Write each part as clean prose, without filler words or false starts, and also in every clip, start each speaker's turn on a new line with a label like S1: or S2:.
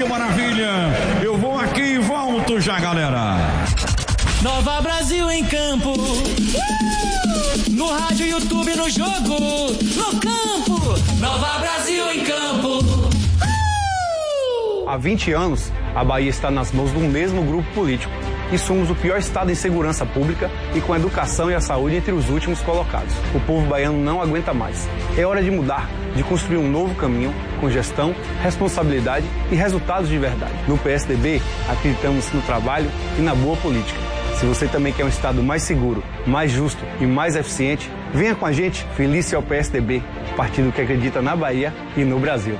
S1: maravilha. Eu vou aqui e volto já, galera.
S2: Nova Brasil em campo. No rádio, YouTube, no jogo, no campo. Nova Brasil em campo.
S3: Há 20 anos, a Bahia está nas mãos do mesmo grupo político e somos o pior estado em segurança pública e com a educação e a saúde entre os últimos colocados. O povo baiano não aguenta mais. É hora de mudar, de construir um novo caminho com gestão, responsabilidade e resultados de verdade. No PSDB, acreditamos no trabalho e na boa política. Se você também quer um estado mais seguro, mais justo e mais eficiente, venha com a gente, feliz ao PSDB, partido que acredita na Bahia e no Brasil.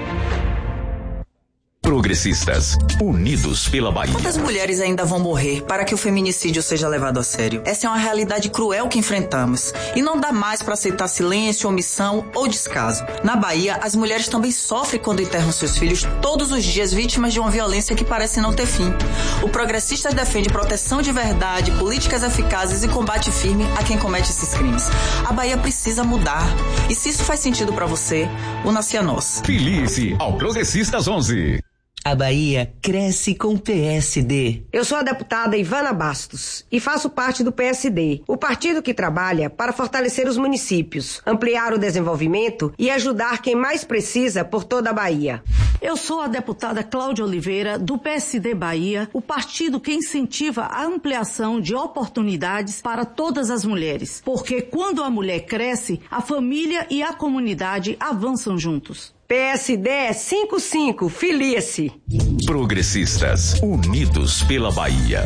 S4: Progressistas, unidos pela Bahia.
S5: Quantas mulheres ainda vão morrer para que o feminicídio seja levado a sério? Essa é uma realidade cruel que enfrentamos e não dá mais para aceitar silêncio, omissão ou descaso. Na Bahia, as mulheres também sofrem quando enterram seus filhos todos os dias, vítimas de uma violência que parece não ter fim. O Progressistas defende proteção de verdade, políticas eficazes e combate firme a quem comete esses crimes. A Bahia precisa mudar. E se isso faz sentido para você, una-se a nós.
S4: Filice ao Progressistas 11.
S6: A Bahia cresce com o PSD.
S7: Eu sou a deputada Ivana Bastos e faço parte do PSD, o partido que trabalha para fortalecer os municípios, ampliar o desenvolvimento e ajudar quem mais precisa por toda a Bahia.
S8: Eu sou a deputada Cláudia Oliveira, do PSD Bahia, o partido que incentiva a ampliação de oportunidades para todas as mulheres. Porque quando a mulher cresce, a família e a comunidade avançam juntos.
S7: PSD é 55, filia-se.
S4: Progressistas, unidos pela Bahia.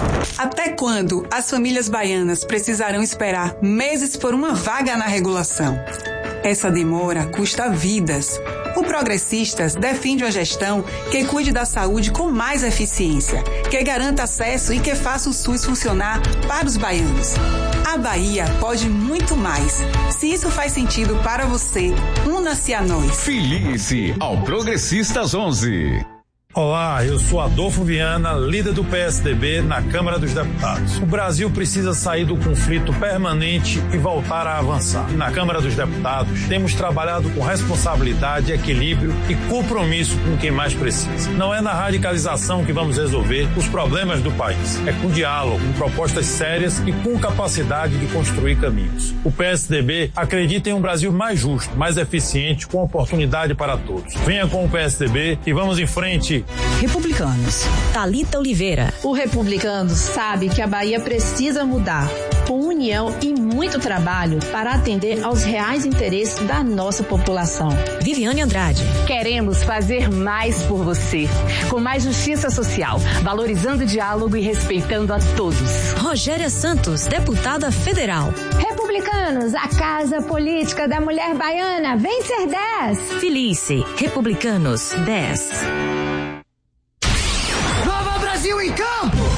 S9: Até quando as famílias baianas precisarão esperar meses por uma vaga na regulação? Essa demora custa vidas. O Progressistas defende uma gestão que cuide da saúde com mais eficiência, que garanta acesso e que faça o SUS funcionar para os baianos. A Bahia pode muito mais. Se isso faz sentido para você, una-se a nós.
S4: Filice ao Progressistas 11.
S10: Olá, eu sou Adolfo Viana, líder do PSDB na Câmara dos Deputados. O Brasil precisa sair do conflito permanente e voltar a avançar. Na Câmara dos Deputados, temos trabalhado com responsabilidade, equilíbrio e compromisso com quem mais precisa. Não é na radicalização que vamos resolver os problemas do país. É com diálogo, com propostas sérias e com capacidade de construir caminhos. O PSDB acredita em um Brasil mais justo, mais eficiente, com oportunidade para todos. Venha com o PSDB e vamos em frente.
S11: Republicanos. Thalita Oliveira.
S12: O Republicanos sabe que a Bahia precisa mudar, com união e muito trabalho para atender aos reais interesses da nossa população.
S11: Viviane Andrade.
S13: Queremos fazer mais por você, com mais justiça social, valorizando o diálogo e respeitando a todos.
S11: Rogéria Santos, deputada federal.
S14: Republicanos, a Casa Política da Mulher Baiana vem ser 10.
S11: Filice, Republicanos 10.